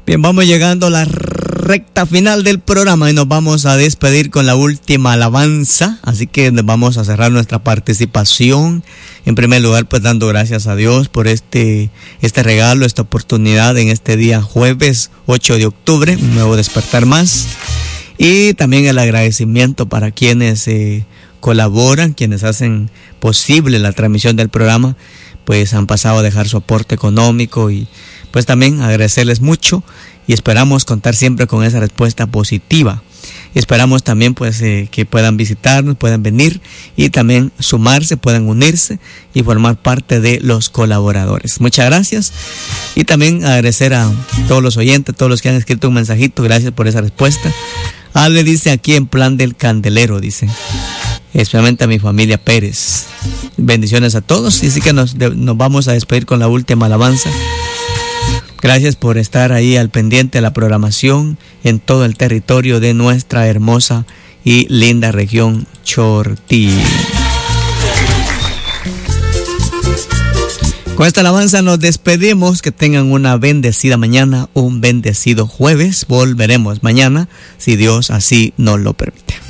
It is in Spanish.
Bien, vamos llegando a la recta final del programa y nos vamos a despedir con la última alabanza. Así que vamos a cerrar nuestra participación. En primer lugar, pues dando gracias a Dios por este regalo, esta oportunidad en este día jueves 8 de octubre, un nuevo despertar más. Y también el agradecimiento para quienes colaboran, quienes hacen posible la transmisión del programa, pues han pasado a dejar su aporte económico y pues también agradecerles mucho y esperamos contar siempre con esa respuesta positiva. Y esperamos también pues que puedan visitarnos, puedan venir y también sumarse, puedan unirse y formar parte de los colaboradores. Muchas gracias y también agradecer a todos los oyentes, todos los que han escrito un mensajito, gracias por esa respuesta. Ale dice aquí en Plan del Candelero, dice, especialmente a mi familia Pérez. Bendiciones a todos y así que nos vamos a despedir con la última alabanza. Gracias por estar ahí al pendiente de la programación en todo el territorio de nuestra hermosa y linda región Chortí. Con esta alabanza nos despedimos. Que tengan una bendecida mañana, un bendecido jueves. Volveremos mañana, si Dios así nos lo permite.